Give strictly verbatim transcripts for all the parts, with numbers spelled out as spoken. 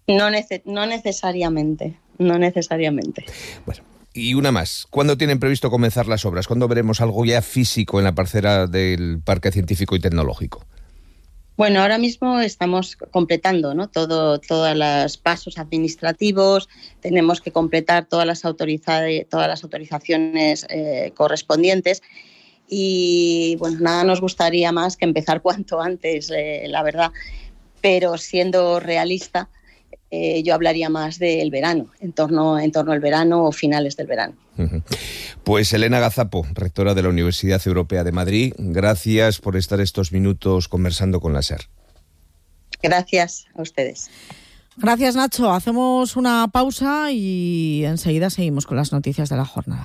No, nece- no necesariamente, no necesariamente. Bueno, y una más. ¿Cuándo tienen previsto comenzar las obras? ¿Cuándo veremos algo ya físico en la parcela del Parque Científico y Tecnológico? Bueno, ahora mismo estamos completando, ¿no? Todo, todos los pasos administrativos, tenemos que completar todas las, autoriza- todas las autorizaciones eh, correspondientes y, bueno, nada nos gustaría más que empezar cuanto antes, eh, la verdad, pero siendo realista, Eh, yo hablaría más del verano, en torno, en torno al verano o finales del verano. Uh-huh. Pues Elena Gazapo, rectora de la Universidad Europea de Madrid, gracias por estar estos minutos conversando con la SER. Gracias a ustedes. Gracias, Nacho. Hacemos una pausa y enseguida seguimos con las noticias de la jornada.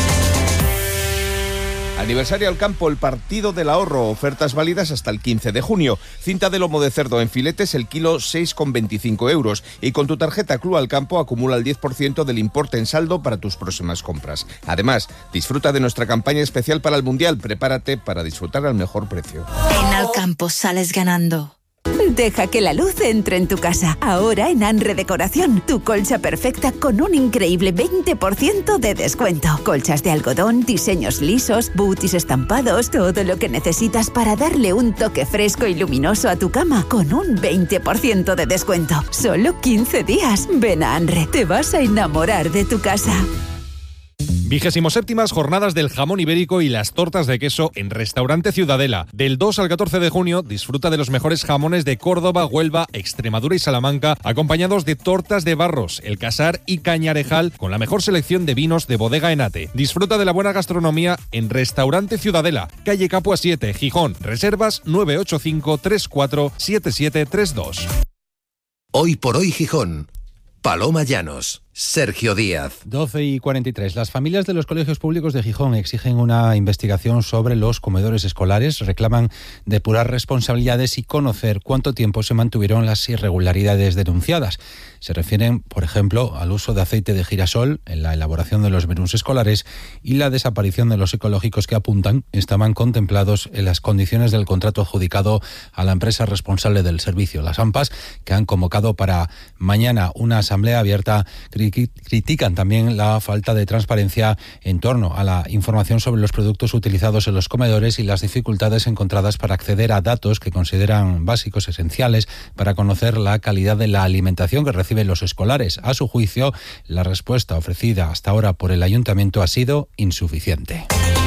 Aniversario al campo, el partido del ahorro, ofertas válidas hasta el quince de junio. Cinta de lomo de cerdo en filetes, el kilo seis con veinticinco euros. Y con tu tarjeta Club al Campo acumula el diez por ciento del importe en saldo para tus próximas compras. Además, disfruta de nuestra campaña especial para el Mundial. Prepárate para disfrutar al mejor precio. En Alcampo sales ganando. Deja que la luz entre en tu casa. Ahora en Anre Decoración, tu colcha perfecta con un increíble veinte por ciento de descuento. Colchas de algodón, diseños lisos, booties estampados, todo lo que necesitas para darle un toque fresco y luminoso a tu cama con un veinte por ciento de descuento. Solo quince días. Ven a Anre, te vas a enamorar de tu casa. Vigésimo séptimas jornadas del jamón ibérico y las tortas de queso en Restaurante Ciudadela. Del dos al catorce de junio disfruta de los mejores jamones de Córdoba, Huelva, Extremadura y Salamanca, acompañados de tortas de Barros, El Casar y Cañarejal, con la mejor selección de vinos de Bodega Enate. Disfruta de la buena gastronomía en Restaurante Ciudadela, calle Capua siete, Gijón. Reservas nueve ocho cinco, tres cuatro, siete siete tres dos. Hoy por hoy Gijón. Paloma Llanos, Sergio Díaz. doce y cuarenta y tres. Las familias de los colegios públicos de Gijón exigen una investigación sobre los comedores escolares, reclaman depurar responsabilidades y conocer cuánto tiempo se mantuvieron las irregularidades denunciadas. Se refieren, por ejemplo, al uso de aceite de girasol en la elaboración de los menús escolares y la desaparición de los ecológicos que apuntan estaban contemplados en las condiciones del contrato adjudicado a la empresa responsable del servicio, las AMPAs, que han convocado para mañana una asamblea abierta. Critican también la falta de transparencia en torno a la información sobre los productos utilizados en los comedores y las dificultades encontradas para acceder a datos que consideran básicos, esenciales, para conocer la calidad de la alimentación que reciben los escolares. A su juicio, la respuesta ofrecida hasta ahora por el ayuntamiento ha sido insuficiente.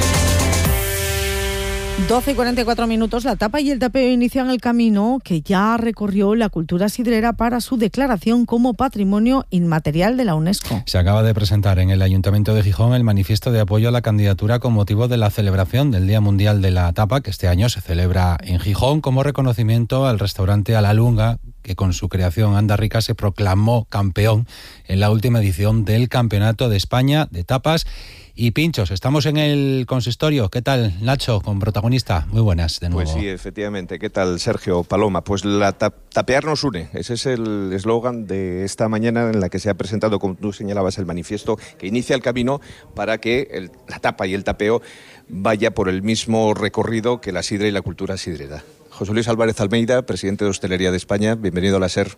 doce y cuarenta y cuatro minutos, la tapa y el tapeo inician el camino que ya recorrió la cultura sidrera para su declaración como Patrimonio Inmaterial de la UNESCO. Se acaba de presentar en el Ayuntamiento de Gijón el manifiesto de apoyo a la candidatura con motivo de la celebración del Día Mundial de la Tapa, que este año se celebra en Gijón, como reconocimiento al restaurante A la Lunga, que con su creación Anda Rica se proclamó campeón en la última edición del Campeonato de España de Tapas y Pinchos. Estamos en el consistorio. ¿Qué tal, Nacho, con protagonista? Muy buenas, de nuevo. Pues sí, efectivamente. ¿Qué tal, Sergio, Paloma? Pues la ta- tapear nos une. Ese es el eslogan de esta mañana en la que se ha presentado, como tú señalabas, el manifiesto que inicia el camino para que el, la tapa y el tapeo vaya por el mismo recorrido que la sidra y la cultura sidrera. José Luis Álvarez Almeida, presidente de Hostelería de España, bienvenido a la SER.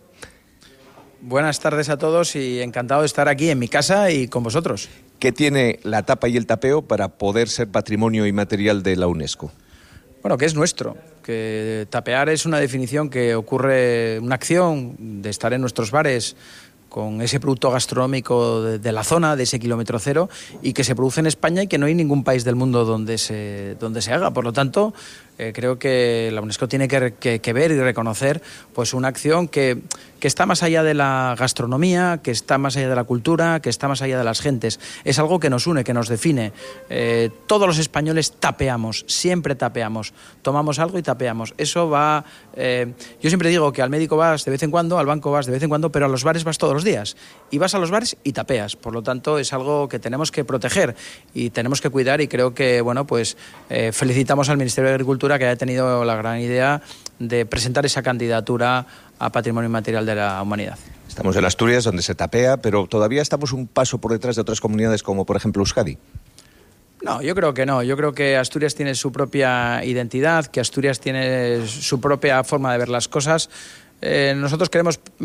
Buenas tardes a todos y encantado de estar aquí en mi casa y con vosotros. ¿Qué tiene la tapa y el tapeo para poder ser patrimonio inmaterial de la UNESCO? Bueno, que es nuestro, que tapear es una definición que ocurre, una acción de estar en nuestros bares con ese producto gastronómico de, de la zona, de ese kilómetro cero, y que se produce en España y que no hay ningún país del mundo donde se, donde se haga. Por lo tanto, eh, creo que la UNESCO tiene que, que, que ver y reconocer pues una acción que, que está más allá de la gastronomía, que está más allá de la cultura, que está más allá de las gentes. Es algo que nos une, que nos define. Eh, todos los españoles tapeamos, siempre tapeamos. Tomamos algo y tapeamos. Eso va... Eh, yo siempre digo que al médico vas de vez en cuando, al banco vas de vez en cuando, pero a los bares vas todos los días. Y vas a los bares y tapeas. Por lo tanto, es algo que tenemos que proteger y tenemos que cuidar, y creo que, bueno, pues eh, felicitamos al Ministerio de Agricultura que haya tenido la gran idea de presentar esa candidatura a Patrimonio Inmaterial de la Humanidad. Estamos en Asturias, donde se tapea, pero todavía estamos un paso por detrás de otras comunidades como, por ejemplo, Euskadi. No, yo creo que no. Yo creo que Asturias tiene su propia identidad, que Asturias tiene su propia forma de ver las cosas. Eh, nosotros queremos